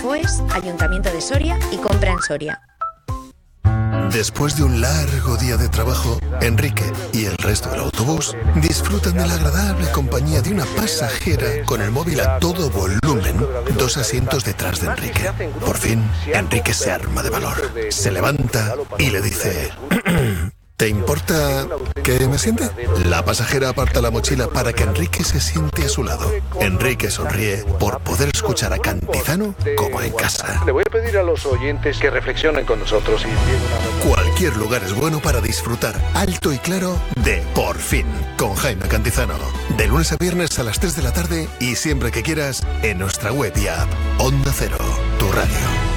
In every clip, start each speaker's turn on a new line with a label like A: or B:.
A: FOES, Ayuntamiento de Soria y Compra en Soria.
B: Después de un largo día de trabajo, Enrique y el resto del autobús disfrutan de la agradable compañía de una pasajera con el móvil a todo volumen, 2 asientos detrás de Enrique. Por fin, Enrique se arma de valor, se levanta y le dice: ¿te importa que me siente? La pasajera aparta la mochila para que Enrique se siente a su lado. Enrique sonríe por poder escuchar a Cantizano como en casa.
C: Le voy a pedir a los oyentes que reflexionen con nosotros.
B: Cualquier lugar es bueno para disfrutar alto y claro de Por Fin, con Jaime Cantizano. De lunes a viernes a las 3 de la tarde y siempre que quieras en nuestra web y app. Onda Cero, tu radio.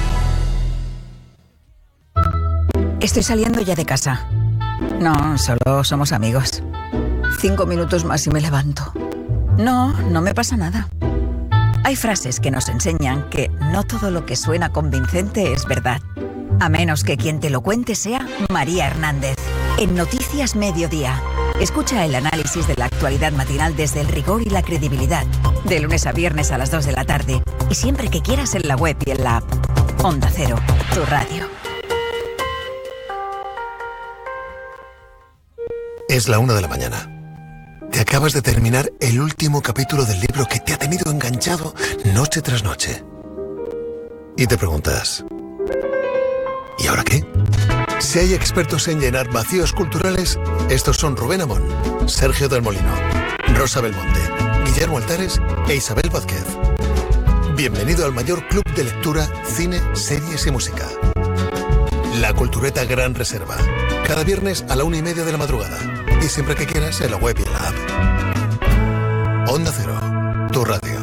D: Estoy saliendo ya de casa. No, solo somos amigos. 5 minutos más y me levanto. No me pasa nada. Hay frases que nos enseñan que no todo lo que suena convincente es verdad. A menos que quien te lo cuente sea María Hernández. En Noticias Mediodía. Escucha el análisis de la actualidad matinal desde el rigor y la credibilidad. De lunes a viernes a las 2 de la tarde. Y siempre que quieras en la web y en la app. Onda Cero, tu radio.
B: Es la 1 de la mañana. Te acabas de terminar el último capítulo del libro que te ha tenido enganchado noche tras noche. Y te preguntas: ¿y ahora qué? Si hay expertos en llenar vacíos culturales, estos son Rubén Amón, Sergio del Molino, Rosa Belmonte, Guillermo Altares e Isabel Vázquez. Bienvenido al mayor club de lectura, cine, series y música. La Cultureta Gran Reserva. Cada viernes a la 1:30 de la madrugada. Y siempre que quieras en la web y en la app. Onda Cero, tu radio.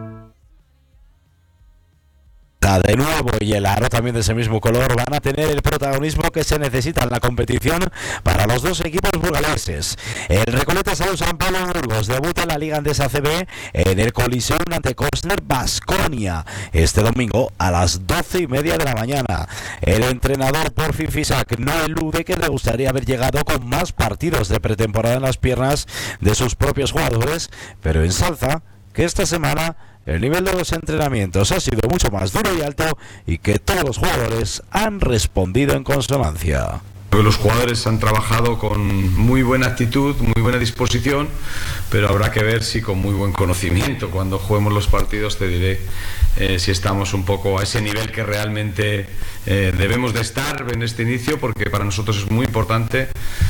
E: De nuevo, y el aro también de ese mismo color van a tener el protagonismo que se necesita en la competición para los dos equipos burgaleses. El Recoleta Salud San Pablo Burgos debuta en la Liga Endesa CB en el Coliseum ante Cosner Baskonia este domingo a las 12:30 de la mañana. El entrenador Porfi Fisac no elude que le gustaría haber llegado con más partidos de pretemporada en las piernas de sus propios jugadores, pero ensalza que esta semana el nivel de los entrenamientos ha sido mucho más duro y alto y que todos los jugadores han respondido en consonancia.
F: Los jugadores han trabajado con muy buena actitud, muy buena disposición, pero habrá que ver si con muy buen conocimiento. Cuando juguemos los partidos te diré si estamos un poco a ese nivel que realmente debemos de estar en este inicio, porque para nosotros es muy importante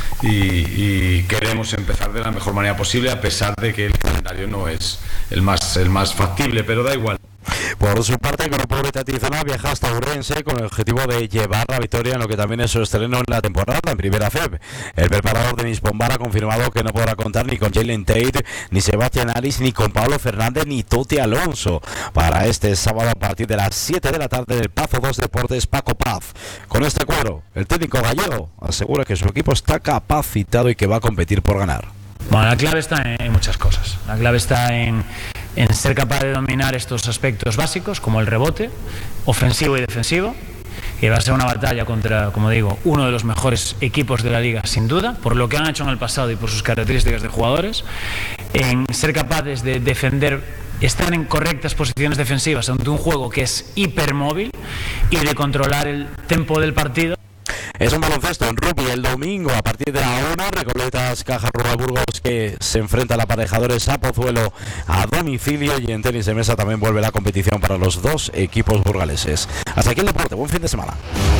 F: y queremos empezar de la mejor manera posible, a pesar de que el calendario no es el más factible, pero da igual.
E: Por su parte, el grupo Tizona viaja hasta Ourense con el objetivo de llevar la victoria en lo que también es su estreno en la temporada en Primera FEB. El preparador Denis Pombar ha confirmado que no podrá contar ni con Jalen Tate, ni Sebastián Aris, ni con Pablo Fernández, ni Toti Alonso para este sábado a partir de las 7 de la tarde en el Pazo 2 Deportes Paco Paz. Con este cuadro, el técnico gallego asegura que su equipo está capacitado y que va a competir por ganar.
G: Bueno, la clave está en muchas cosas. La clave está en ser capaz de dominar estos aspectos básicos, como el rebote, ofensivo y defensivo, que va a ser una batalla contra, como digo, uno de los mejores equipos de la liga, sin duda, por lo que han hecho en el pasado y por sus características de jugadores, en ser capaces de defender, estar en correctas posiciones defensivas ante un juego que es hipermóvil y de controlar el tempo del partido.
E: Es un baloncesto en rugby el domingo a partir de la 1, Recoletas Caja Rural Burgos que se enfrenta al Aparejadores a Pozuelo a domicilio, y en tenis de mesa también vuelve la competición para los dos equipos burgaleses. Hasta aquí el deporte, buen fin de semana.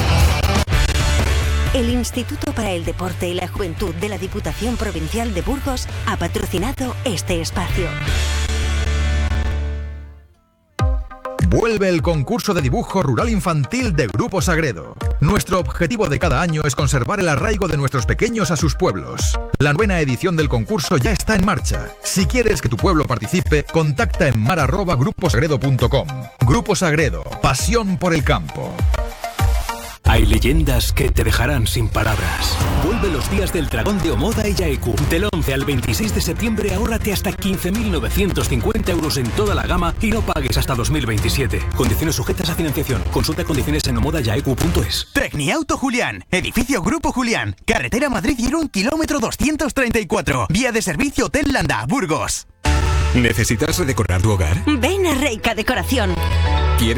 H: El Instituto para el Deporte y la Juventud de la Diputación Provincial de Burgos ha patrocinado este espacio.
I: Vuelve el concurso de dibujo rural infantil de Grupo Sagredo. Nuestro objetivo de cada año es conservar el arraigo de nuestros pequeños a sus pueblos. La novena edición del concurso ya está en marcha. Si quieres que tu pueblo participe, contacta en mar@gruposagredo.com. Grupo Sagredo, pasión por el campo.
J: Hay leyendas que te dejarán sin palabras. Vuelve los días del dragón de Omoda y Yaeku. Del 11 al 26 de septiembre ahórrate hasta 15.950 euros en toda la gama y no pagues hasta 2027. Condiciones sujetas a financiación. Consulta condiciones en omodayaeku.es.
K: Tecniauto Julián. Edificio Grupo Julián. Carretera Madrid-Irún, kilómetro 234. Vía de servicio Hotel Landa, Burgos.
L: ¿Necesitas redecorar tu hogar?
H: Ven a Reika Decoración.